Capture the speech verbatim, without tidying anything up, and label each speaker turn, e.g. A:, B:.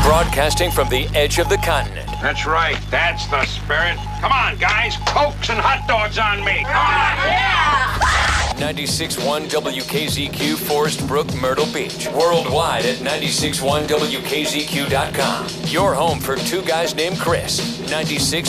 A: Broadcasting from the edge of the continent.
B: That's right. That's the spirit. Come on, guys. Cokes and hot dogs on me. Come on.
C: Yeah!
A: ninety-six point one W K Z Q, Forest Brook, Myrtle Beach. Worldwide at ninety-six point one W K Z Q dot com. Your home for two guys named Chris. ninety-six